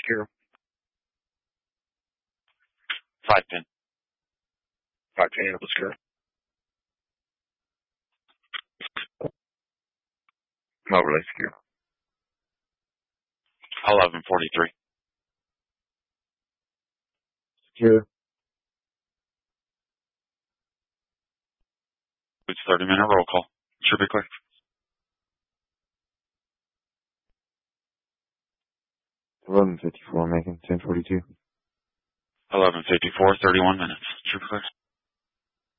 secure. 510. 510 Airport secure. Overlay secure. 1143. Secure. It's 30-minute roll call. Should be clear. 11:54, making 10:42. 11:54, 31 minutes. Should be clear.